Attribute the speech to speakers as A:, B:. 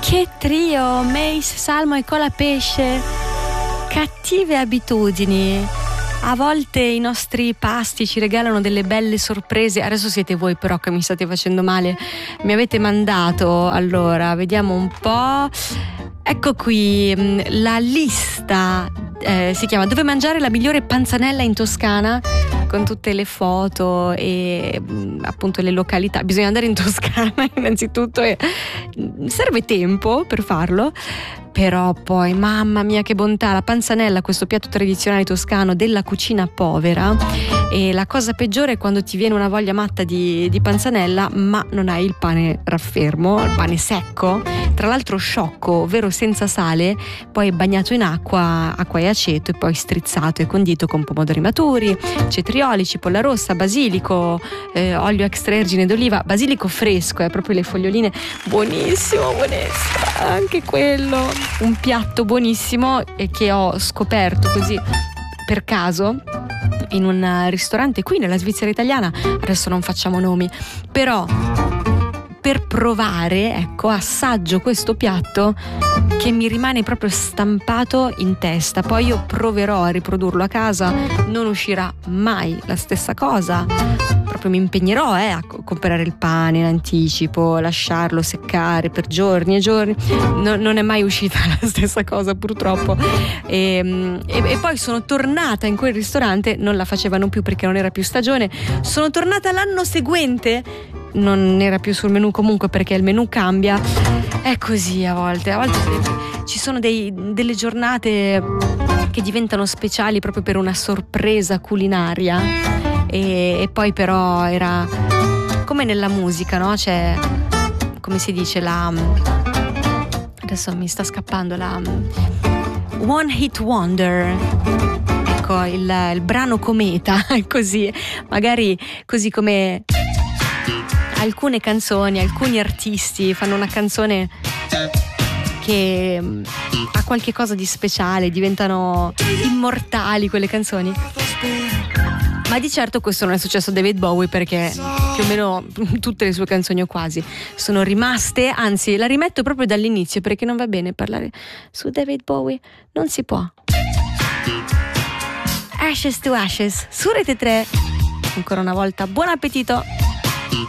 A: Che trio, Mace, Salmo e Colapesce. Cattive abitudini. A volte i nostri pasti ci regalano delle belle sorprese. Adesso siete voi però che mi state facendo male. Mi avete mandato, allora, vediamo un po'. Ecco qui la lista, si chiama Dove mangiare la migliore panzanella in Toscana, con tutte le foto e appunto le località. Bisogna andare in Toscana innanzitutto e serve tempo per farlo, però poi mamma mia che bontà, la panzanella, questo piatto tradizionale toscano della cucina povera. E la cosa peggiore è quando ti viene una voglia matta di panzanella ma non hai il pane raffermo, il pane secco, tra l'altro sciocco, ovvero senza sale, poi bagnato in acqua e aceto e poi strizzato e condito con pomodori maturi, cetrioli, cipolla rossa, basilico, olio extravergine d'oliva, basilico fresco, proprio le foglioline, buonissimo, anche quello, un piatto buonissimo e che ho scoperto così per caso in un ristorante qui nella Svizzera italiana. Adesso non facciamo nomi, però per provare, ecco, assaggio questo piatto che mi rimane proprio stampato in testa. Poi io proverò a riprodurlo a casa, non uscirà mai la stessa cosa. Proprio mi impegnerò a comprare il pane in anticipo, lasciarlo seccare per giorni e giorni. Non è mai uscita la stessa cosa, purtroppo. E poi sono tornata in quel ristorante, non la facevano più perché non era più stagione. Sono tornata l'anno seguente, non era più sul menù comunque perché il menù cambia. È così a volte ci sono delle giornate che diventano speciali proprio per una sorpresa culinaria. E poi però era come nella musica, no? C'è, come si dice, adesso mi sta scappando la One Hit Wonder, ecco, il brano cometa, così, magari così come alcune canzoni, alcuni artisti fanno una canzone che ha qualche cosa di speciale, diventano immortali quelle canzoni. Ma di certo questo non è successo a David Bowie, perché più o meno tutte le sue canzoni o quasi sono rimaste, anzi la rimetto proprio dall'inizio perché non va bene parlare su David Bowie, non si può. Ashes to Ashes su Rete 3, ancora una volta buon appetito.